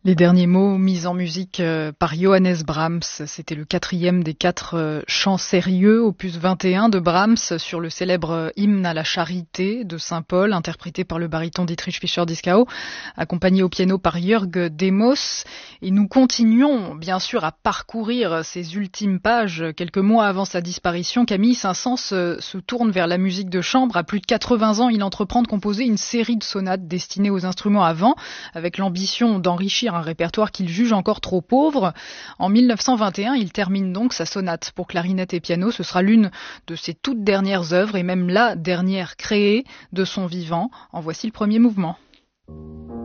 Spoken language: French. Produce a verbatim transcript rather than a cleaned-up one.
Les derniers mots mis en musique euh, par Johannes Brahms, c'était le quatrième des quatre euh, chants sérieux, opus vingt et un de Brahms, sur le célèbre euh, hymne à la charité de Saint-Paul, interprété par le baryton Dietrich Fischer-Dieskau, accompagné au piano par Jörg Demos. Et nous continuons, bien sûr, à parcourir ces ultimes pages. Quelques mois avant sa disparition, Camille Saint-Saëns euh, se tourne vers la musique de chambre. À plus de quatre-vingts ans, il entreprend de composer une série de sonates destinées aux instruments à vent, avec l'ambition d'enrichir un répertoire qu'il juge encore trop pauvre. En mille neuf cent vingt et un, il termine donc sa sonate pour clarinette et piano. Ce sera l'une de ses toutes dernières œuvres et même la dernière créée de son vivant. En voici le premier mouvement.